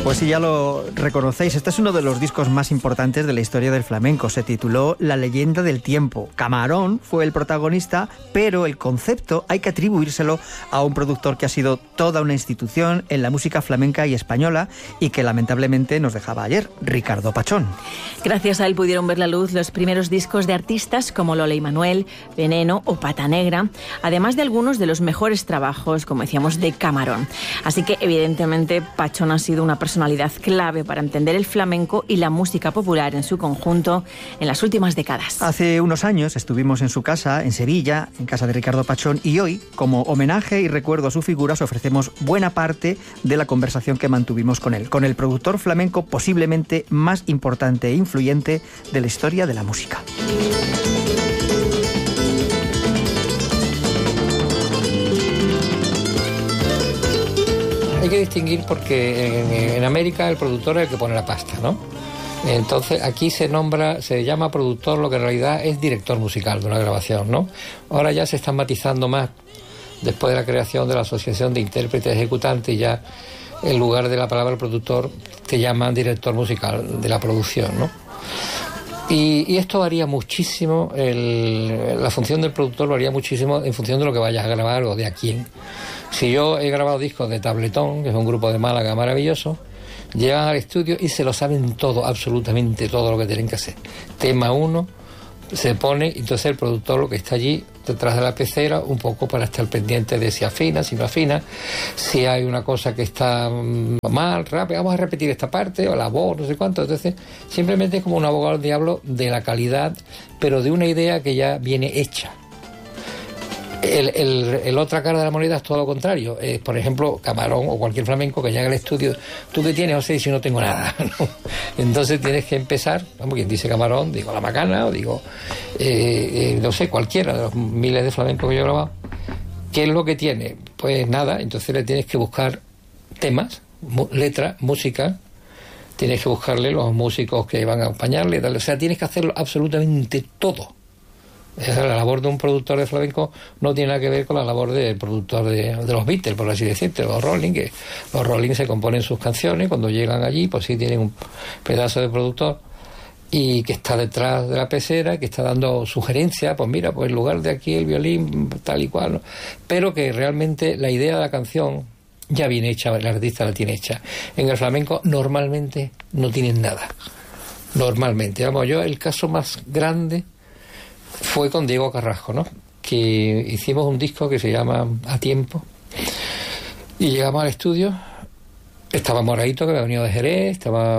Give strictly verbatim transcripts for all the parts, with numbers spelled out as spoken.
Pues si ya lo reconocéis, este es uno de los discos más importantes de la historia del flamenco. Se tituló La leyenda del tiempo. Camarón fue el protagonista, pero el concepto hay que atribuírselo a un productor que ha sido toda una institución en la música flamenca y española y que lamentablemente nos dejaba ayer, Ricardo Pachón. Gracias a él pudieron ver la luz los primeros discos de artistas como Lola y Manuel, Veneno o Pata Negra, además de algunos de los mejores trabajos, como decíamos, de Camarón. Así que evidentemente Pachón ha sido una personalidad clave para entender el flamenco y la música popular en su conjunto en las últimas décadas. Hace unos años estuvimos en su casa, en Sevilla, en casa de Ricardo Pachón, y hoy, como homenaje y recuerdo a su figura, os ofrecemos buena parte de la conversación que mantuvimos con él, con el productor flamenco posiblemente más importante e influyente de la historia de la música. Hay que distinguir porque en, en América el productor es el que pone la pasta, ¿no? Entonces aquí se nombra, se llama productor lo que en realidad es director musical de una grabación, ¿no? Ahora ya se están matizando más después de la creación de la Asociación de Intérpretes Ejecutantes, y ya en lugar de la palabra productor te llaman director musical de la producción, ¿no? Y, y esto varía muchísimo, el, la función del productor varía muchísimo en función de lo que vayas a grabar o de a quién. Si yo he grabado discos de Tabletón, que es un grupo de Málaga maravilloso, llegan al estudio y se lo saben todo, absolutamente todo lo que tienen que hacer. Tema uno, se pone, entonces el productor lo que está allí detrás de la pecera, un poco para estar pendiente de si afina, si no afina, si hay una cosa que está mal, rápido, vamos a repetir esta parte, o la voz, no sé cuánto. Entonces, simplemente es como un abogado del diablo de la calidad, pero de una idea que ya viene hecha. El, el, el otra cara de la moneda es todo lo contrario. Eh, por ejemplo, Camarón o cualquier flamenco que llega al estudio, ¿tú qué tienes? O sea, si no tengo nada, ¿no? Entonces tienes que empezar, como quien dice Camarón, digo La Macana, o digo, eh, eh, no sé, cualquiera de los miles de flamencos que yo he grabado. ¿Qué es lo que tiene? Pues nada, entonces le tienes que buscar temas, mu- letras, música, tienes que buscarle los músicos que van a acompañarle, o sea, tienes que hacerlo absolutamente todo. La labor de un productor de flamenco no tiene nada que ver con la labor del productor de, de los Beatles, por así decirte, los Rolling, que los Rolling se componen sus canciones, cuando llegan allí, pues sí tienen un pedazo de productor y que está detrás de la pecera, que está dando sugerencias, pues mira, pues en lugar de aquí el violín, tal y cual, ¿no? Pero que realmente la idea de la canción ya viene hecha, el artista la tiene hecha. En el flamenco normalmente no tienen nada, normalmente. Vamos, yo el caso más grande fue con Diego Carrasco, ¿no? Que hicimos un disco que se llama A Tiempo, y llegamos al estudio, estaba Moraito, que había venido de Jerez, estaba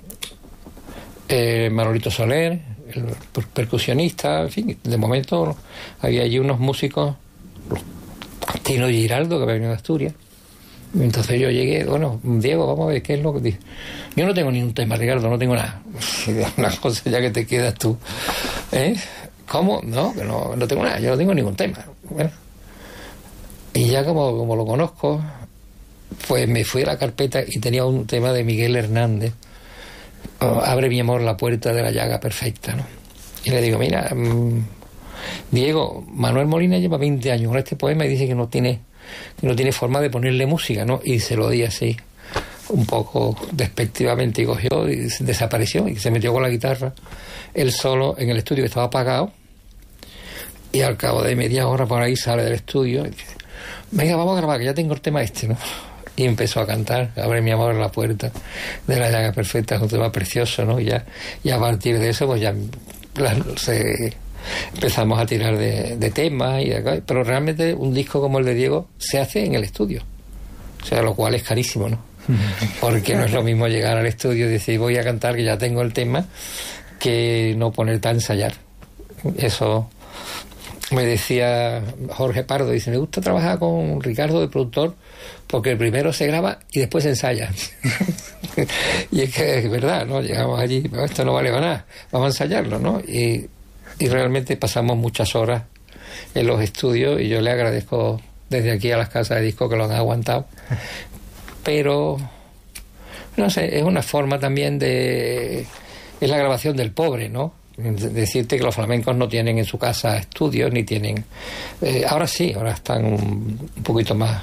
eh, Manolito Soler, el percusionista, en fin, de momento había allí unos músicos, Tino Giraldo, que había venido de Asturias. Entonces yo llegué, bueno, Diego, vamos a ver qué es lo que dice. Yo no tengo ni un tema, Ricardo, no tengo nada. Una cosa ya que te quedas tú, ¿eh? ¿Cómo? No, que no, no tengo nada, yo no tengo ningún tema. Bueno, y ya como, como lo conozco, pues me fui a la carpeta y tenía un tema de Miguel Hernández, oh, Abre mi amor la puerta de la llaga perfecta, ¿no? Y le digo, mira, mmm, Diego, Manuel Molina lleva veinte años con este poema y dice que no tiene, que no tiene forma de ponerle música, ¿no? Y se lo di así, un poco despectivamente, y cogió y desapareció y se metió con la guitarra él solo en el estudio, que estaba apagado, y al cabo de media hora por ahí sale del estudio y dice, venga, vamos a grabar, que ya tengo el tema este, ¿no? Y empezó a cantar Abre mi amor la puerta de la llaga perfecta, es un tema precioso, ¿no? Y, ya, y a partir de eso pues ya la, se, empezamos a tirar de, de temas, y de, pero realmente un disco como el de Diego se hace en el estudio, o sea, lo cual es carísimo, ¿no? Porque no es lo mismo llegar al estudio y decir voy a cantar, que ya tengo el tema, que no ponerte a ensayar. Eso me decía Jorge Pardo, dice, me gusta trabajar con Ricardo de productor porque el primero se graba y después se ensaya. Y es que es verdad, ¿no? Llegamos allí, pero esto no vale para nada, vamos a ensayarlo, ¿no? Y, y realmente pasamos muchas horas en los estudios, y yo le agradezco desde aquí a las casas de disco que lo han aguantado. Pero, no sé, es una forma también de... es la grabación del pobre, ¿no? Decirte que los flamencos no tienen en su casa estudios, ni tienen... Eh, ahora sí, ahora están un, un poquito más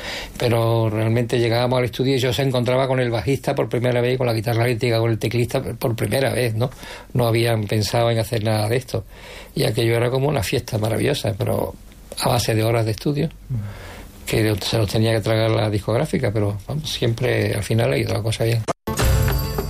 Pero realmente llegábamos al estudio y yo se encontraba con el bajista por primera vez, con la guitarra eléctrica, con el teclista por primera vez, ¿no? No habían pensado en hacer nada de esto. Y aquello era como una fiesta maravillosa, pero a base de horas de estudio, que se los tenía que tragar la discográfica, pero vamos, siempre al final ha ido la cosa bien.